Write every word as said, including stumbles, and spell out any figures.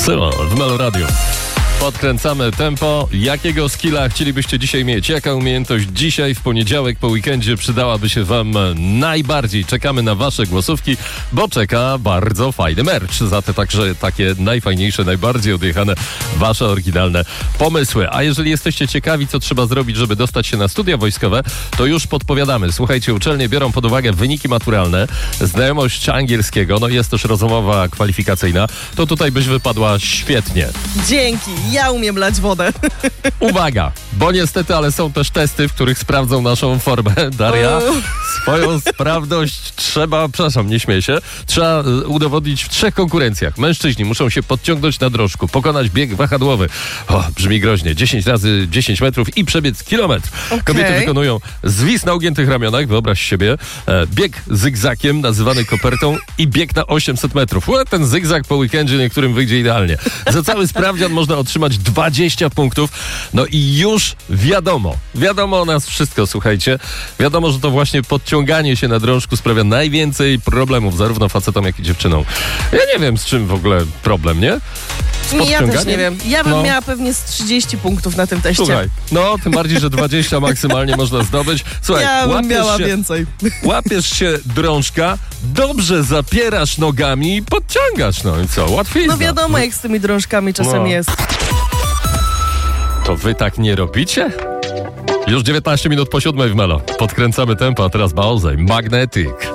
Sylo w Melo Radio. Podkręcamy tempo. Jakiego skilla chcielibyście dzisiaj mieć? Jaka umiejętność dzisiaj w poniedziałek po weekendzie przydałaby się wam najbardziej? Czekamy na wasze głosówki, bo czeka bardzo fajny merch. Za te także takie najfajniejsze, najbardziej odjechane wasze oryginalne pomysły. A jeżeli jesteście ciekawi, co trzeba zrobić, żeby dostać się na studia wojskowe, to już podpowiadamy. Słuchajcie, uczelnie biorą pod uwagę wyniki maturalne, znajomość angielskiego, no jest też rozmowa kwalifikacyjna. To tutaj byś wypadła świetnie. Dzięki. Ja umiem lać wodę. Uwaga, bo niestety, ale są też testy, w których sprawdzą naszą formę. Daria, swoją sprawność trzeba, przepraszam, nie śmiej się, trzeba udowodnić w trzech konkurencjach. Mężczyźni muszą się podciągnąć na drążku, pokonać bieg wahadłowy. O, brzmi groźnie. dziesięć razy dziesięć metrów i przebiec kilometr. Okay. Kobiety wykonują zwis na ugiętych ramionach, wyobraź siebie, e, bieg zygzakiem, nazywany kopertą i bieg na osiemset metrów. Ue, ten zygzak po weekendzie niektórym wyjdzie idealnie. Za cały sprawdzian można otrzymać dwadzieścia punktów. No i już wiadomo, wiadomo o nas wszystko, słuchajcie. Wiadomo, że to właśnie podciąganie się na drążku sprawia najwięcej problemów, zarówno facetom, jak i dziewczynom. Ja nie wiem, z czym w ogóle problem, nie? Nie, ja też nie wiem. Ja bym no. miała pewnie z trzydzieści punktów na tym teście. Słuchaj, no tym bardziej, że dwadzieścia maksymalnie można zdobyć. Słuchaj, ja bym łapiesz miała się, więcej. Łapiesz się drążka, dobrze zapierasz nogami i podciągasz. No i co, łatwiej. No wiadomo, jak z tymi drążkami czasem no. jest. To wy tak nie robicie? Już dziewiętnaście minut po siódmej w Melo. Podkręcamy tempo, a teraz Baozej, Magnetic.